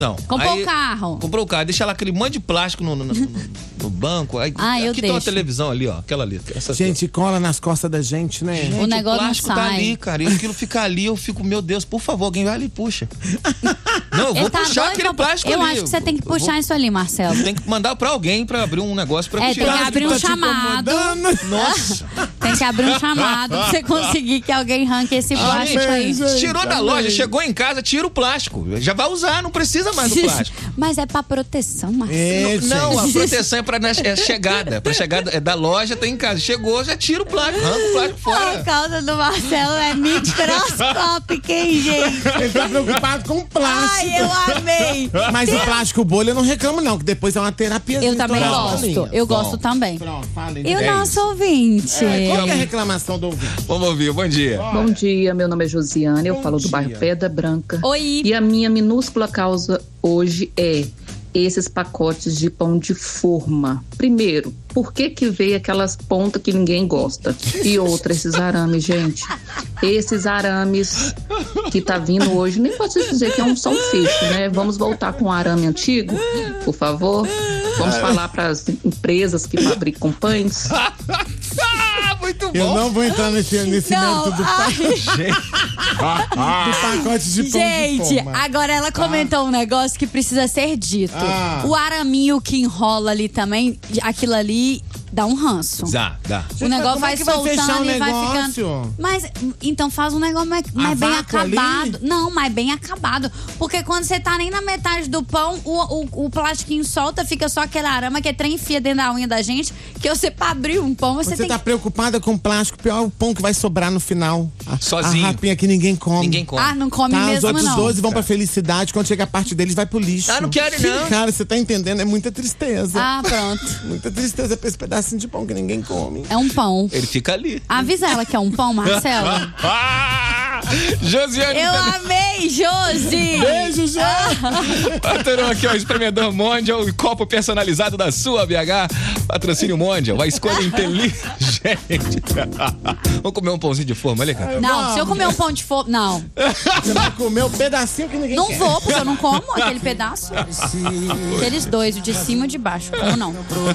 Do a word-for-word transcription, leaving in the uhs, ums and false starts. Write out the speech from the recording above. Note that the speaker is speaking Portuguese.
Não. Comprou aí, o carro. Comprou o carro, deixa lá aquele monte de plástico no, no, no, no banco. Aí, ah, eu aqui deixo. tem uma televisão ali, ó. Aquela ali. Essa gente, aqui. Cola nas costas da gente, né? Gente, o negócio o plástico não sai. tá ali, cara. E aquilo fica ali, eu fico, meu Deus, por favor, alguém vai ali e puxa. Não, eu vou tá puxar doido, aquele plástico eu ali. Eu acho que você tem que puxar vou... isso ali, Marcelo. Tem que mandar pra alguém pra abrir um negócio pra é, tirar. tem que abrir um tá chamado. Nossa. Tem que abrir um chamado pra você conseguir que alguém arranque esse plástico ah, aí. Gente, tirou da loja, chegou em casa, tira o plástico. Já vai usar, não precisa mais do plástico. Mas é pra proteção, Marcelo. É, não, a proteção é pra né, é chegada. Pra chegada é da loja, tem em casa. Chegou, já tira o plástico, arranca o plástico fora. A causa do Marcelo é microscópica, hein, gente? Ele tá preocupado com o plástico. Ai, eu amei. Mas o plástico bolha eu não reclamo, não, que depois é uma terapia. Eu também gosto. Eu Bom. gosto também. Pronto, falem. E o É nosso isso. ouvinte? É, qual que é a reclamação do ouvinte? Vamos ouvir, bom dia. Bom dia, meu nome é Josiane, eu Bom falo do dia. bairro Pedra Branca. Oi. E a minha minúscula causa hoje é esses pacotes de pão de forma. Primeiro, por que que veio aquelas pontas que ninguém gosta? E outra, esses arames, gente. Esses arames que tá vindo hoje, nem posso dizer que é um só um fecho, né? Vamos voltar com o arame antigo, por favor. Vamos falar para as empresas que fabricam pães. Muito bom. Eu não vou entrar nesse, nesse Não, mérito do, ai. do pacote de pão Gente, de forma. agora ela comentou um negócio que precisa ser dito. Ah. O araminho que enrola ali também, aquilo ali dá um ranço. Dá, dá. O negócio como é vai que vai fechar soltando o e vai negócio? ficando. Mas então faz um negócio mais, mais bem vácuo ali? acabado. Não, mas bem acabado. Porque quando você tá nem na metade do pão, o, o, o plastiquinho solta, fica só aquele arame que é trem enfia dentro da unha da gente. Que você pra abrir um pão, você, Você tem tá que. preocupada com o plástico, pior é o pão que vai sobrar no final. A, Sozinho. A rapinha que ninguém come. Ninguém come. Ah, não come Tá, os mesmo, outros não. doze vão pra felicidade, quando chega a parte deles vai pro lixo. Ah, não quero não. Cara, você tá entendendo? É muita tristeza. Ah, pronto. Muita tristeza pra esse pedacinho de pão que ninguém come. É um pão. Ele fica ali. Avisa ela que é um pão, Marcelo. Josiane. Eu amei, Josi! Beijo, Josi! Patrão aqui, ó, espremedor Mondial e copo personalizado da sua B H. Patrocínio Mondial, a escolha inteligente. Vamos comer um pãozinho de forma ali, cara? Não, se eu comer um pão de forma. Não. Você vai comer o pedacinho que ninguém Não quer. vou, porque eu não como aquele pedaço. Aqueles dois, o de cima e o de baixo. Como não?